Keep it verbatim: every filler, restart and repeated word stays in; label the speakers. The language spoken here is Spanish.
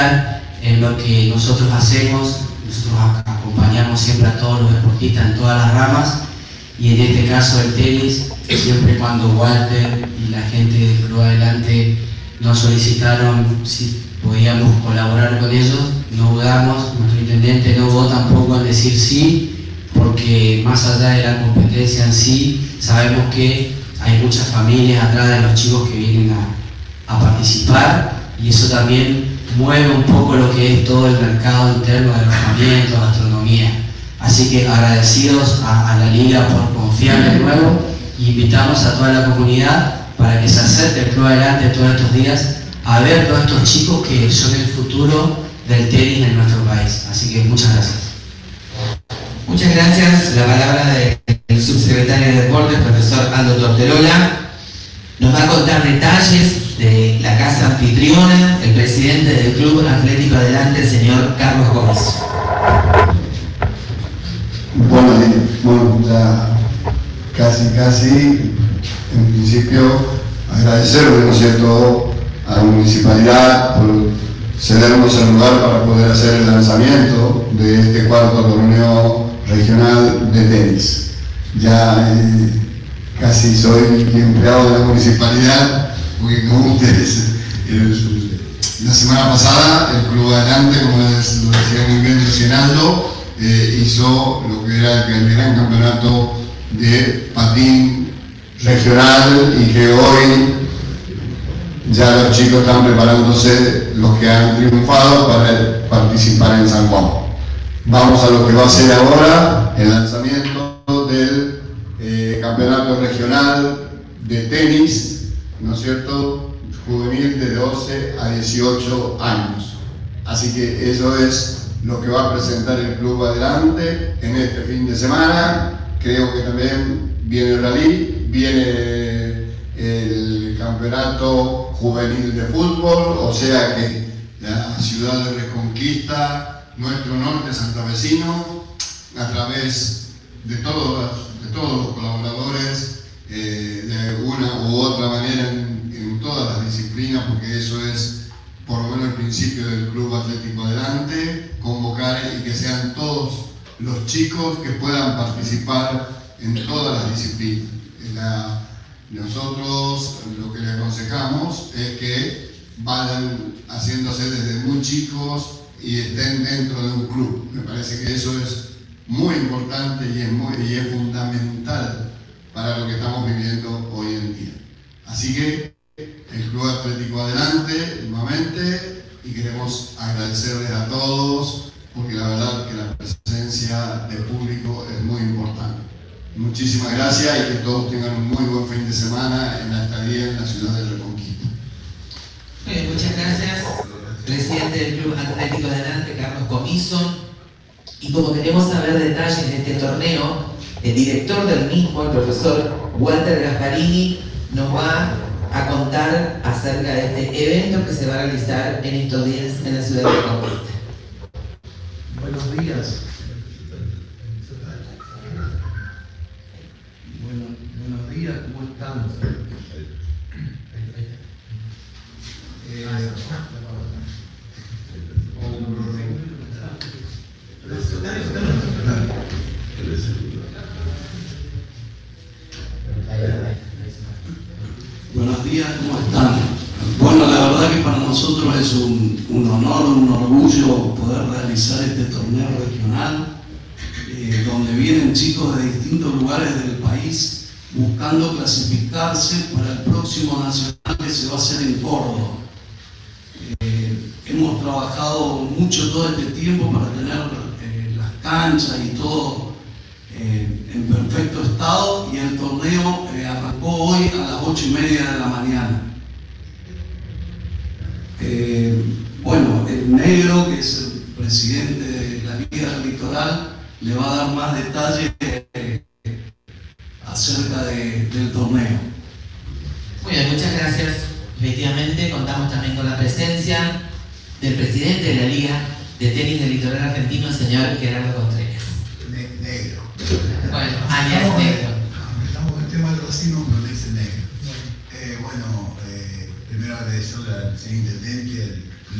Speaker 1: en lo que nosotros hacemos. Nosotros acompañamos siempre a todos los deportistas en todas las ramas, y en este caso el tenis, siempre cuando Walter y la gente del Club Adelante nos solicitaron si podíamos colaborar con ellos, no dudamos, nuestro intendente no dudó tampoco en decir sí, porque más allá de la competencia en sí, sabemos que hay muchas familias atrás de los chicos que vienen a, a participar, y eso también mueve un poco lo que es todo el mercado interno de alojamiento, gastronomía. Así que agradecidos a, a la Liga por confiar de nuevo, y invitamos a toda la comunidad para que se acerque al Club Adelante todos estos días a ver todos estos chicos que son el futuro del tenis en nuestro país. Así que muchas gracias.
Speaker 2: Muchas gracias. La palabra del subsecretario de Deportes, profesor Aldo Torterola. Nos va a contar detalles de la casa anfitriona, el presidente del Club Atlético Adelante, el señor Carlos Gómez.
Speaker 3: Bueno, bueno, ya casi, casi, en principio, agradecerle, ¿no es cierto?, a la municipalidad por cedernos el lugar para poder hacer el lanzamiento de este cuarto torneo regional de tenis. Ya eh, casi soy empleado de la municipalidad, porque como ustedes, el, la semana pasada el Club Adelante, como les, lo decía muy bien Reginaldo, eh, hizo lo que era el, el gran campeonato de patín regional, y que hoy ya los chicos están preparándose, los que han triunfado, para participar en San Juan. Vamos a lo que va a ser ahora el lanzamiento del eh, campeonato regional de tenis, ¿no es cierto?, juvenil de doce a dieciocho años. Así que eso es lo que va a presentar el Club Adelante en este fin de semana. Creo que también viene el rally, viene el campeonato juvenil de fútbol, o sea que la ciudad de Reconquista, nuestro norte santafesino, a través de todos, de todos los colaboradores, eh, de una u otra manera en, en todas las disciplinas, porque eso es por lo menos el principio del Club Atlético Adelante, convocar y que sean todos los chicos que puedan participar en todas las disciplinas. La, nosotros lo que les aconsejamos es que vayan haciéndose desde muy chicos y estén dentro de un club. Me parece que eso es muy importante y es, muy, y es fundamental para lo que estamos viviendo hoy en día. Así que el Club Atlético Adelante, nuevamente, y queremos agradecerles a todos, porque la verdad que la presencia de público es muy importante. Muchísimas gracias, y que todos tengan un muy buen fin de semana en la estadía en la ciudad de Reconquista.
Speaker 2: Bien, muchas gracias, presidente del Club Atlético Adelante, Carlos Comiso. Y como queremos saber detalles de este torneo, el director del mismo, el profesor Walter Gasparini, nos va a contar acerca de este evento que se va a realizar en estos días en la ciudad de Reconquista.
Speaker 4: Buenos días. Bueno, buenos días, ¿cómo están? Eh,
Speaker 5: Buenos días, ¿cómo están? Bueno, la verdad que para nosotros es un, un honor, un orgullo poder realizar este torneo regional, eh, donde vienen chicos de distintos lugares del país buscando clasificarse para el próximo nacional que se va a hacer en Córdoba. Eh, hemos trabajado mucho todo este tiempo para tener eh, las canchas y todo eh, en perfecto estado, y el torneo eh, arrancó hoy a las ocho y media de la mañana. Eh, bueno, el Negro, que es el presidente de la Liga del Litoral, le va a dar más detalles eh, acerca de, del torneo.
Speaker 2: Muy bien, muchas gracias. Efectivamente, contamos también con la presencia del presidente de la Liga de Tenis del Litoral Argentino, el señor Gerardo Contreras.
Speaker 6: Ne negro.
Speaker 2: Bueno, alias Negro.
Speaker 6: Estamos con el tema del racismo, pero le dice negro. Eh, bueno, eh, primero agradecerle al señor intendente, al